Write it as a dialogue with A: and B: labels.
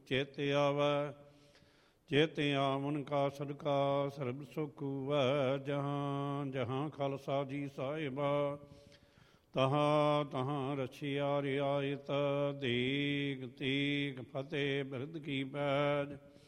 A: ਚਿਤ ਆਵੈ। ਚਿਤ ਆਵਨ ਕਾ ਸਦਕਾ ਸਰਬ ਸੁਖ ਹੂਵੈ। ਜਹਾਂ ਜਹਾਂ ਖਾਲਸਾ ਜੀ ਸਾਹਿਬਾ, ਤਹਾਂ ਤਹਾਂ ਰਛਿਆ ਰਿਆਇਤ। ਦੀਗ ਤੀਗ ਫਤਿਹ ਬਿਰਧ ਕੀ ਪੈਜ।